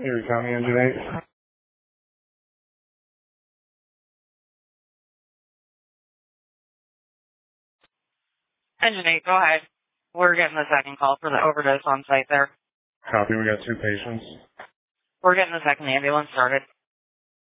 Erie County Engine 8. Engine 8, go ahead. We're getting the second call for the overdose on site there. Copy, we got 2 patients. We're getting the second ambulance started.